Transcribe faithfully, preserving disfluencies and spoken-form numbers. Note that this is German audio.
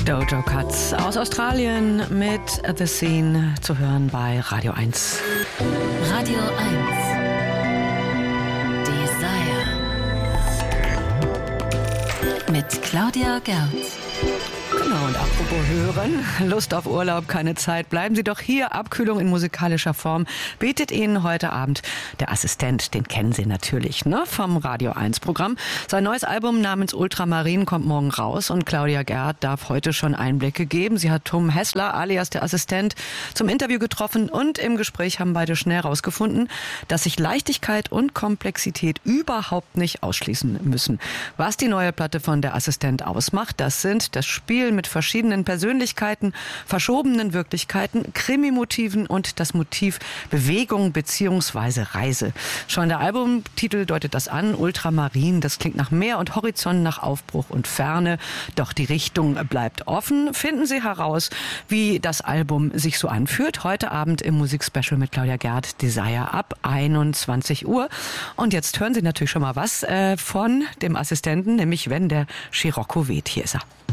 Doja Cat aus Australien mit The Scene zu hören bei Radio eins. Radio eins. Desire. Mit Claudia Gerz. Genau, und apropos hören, Lust auf Urlaub, keine Zeit, bleiben Sie doch hier. Abkühlung in musikalischer Form bietet Ihnen heute Abend der Assistent, den kennen Sie natürlich, ne, vom Radio eins Programm. Sein neues Album namens Ultramarin kommt morgen raus und Claudia Gerz darf heute schon Einblicke geben. Sie hat Tom Hessler, alias der Assistent, zum Interview getroffen und im Gespräch haben beide schnell herausgefunden, dass sich Leichtigkeit und Komplexität überhaupt nicht ausschließen müssen. Was die neue Platte von der Assistent ausmacht, das sind das Spiel mit verschiedenen Persönlichkeiten, verschobenen Wirklichkeiten, Krimimotiven und das Motiv Bewegung bzw. Reise. Schon der Albumtitel deutet das an, Ultramarin, das klingt nach Meer und Horizont, nach Aufbruch und Ferne, doch die Richtung bleibt offen. Finden Sie heraus, wie das Album sich so anfühlt, heute Abend im Musikspecial mit Claudia Gerz, Desire ab einundzwanzig Uhr. Und jetzt hören Sie natürlich schon mal was äh, von dem Assistenten, nämlich Wenn der Scirocco weht. Hier ist er.